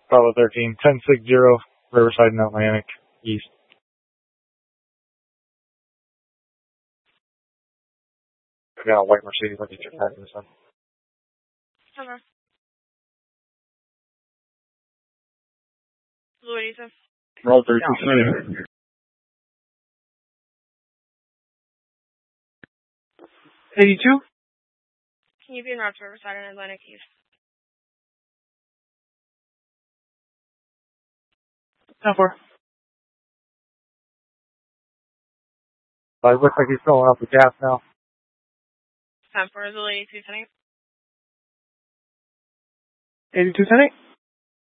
Bravo 13, 1060, Riverside and Atlantic, east. I got a white Mercedes, I'll get your pack in this one. Hello. Louisa. Roll 13. 82? Can you be in route to Riverside and Atlantic East? 10-4. It looks like he's filling up the gas now. 10-4 is the 82 10. 82 10-8?